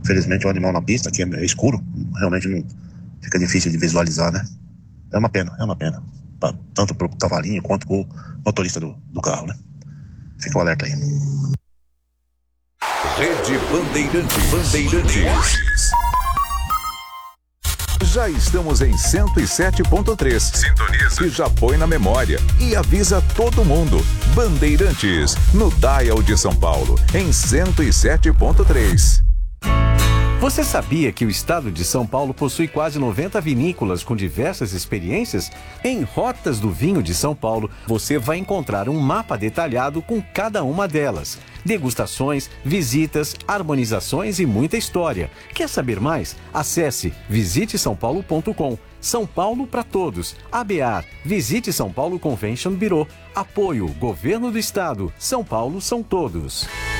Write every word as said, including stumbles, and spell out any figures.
Felizmente o animal na pista, que é escuro, realmente não fica difícil de visualizar, né? É uma pena, é uma pena. Pra, tanto pro cavalinho quanto pro motorista do, do carro, né? Fica o alerta aí. Rede Bandeirantes. Bandeirantes. Já estamos em cento e sete ponto três. Sintoniza. E já põe na memória. E avisa todo mundo. Bandeirantes, no Dial de São Paulo, em cento e sete ponto três. Você sabia que o estado de São Paulo possui quase noventa vinícolas com diversas experiências? Em Rotas do Vinho de São Paulo, você vai encontrar um mapa detalhado com cada uma delas. Degustações, visitas, harmonizações e muita história. Quer saber mais? Acesse visite são paulo ponto com. São Paulo para todos. A B A, Visite São Paulo Convention Bureau. Apoio, Governo do Estado. São Paulo são todos.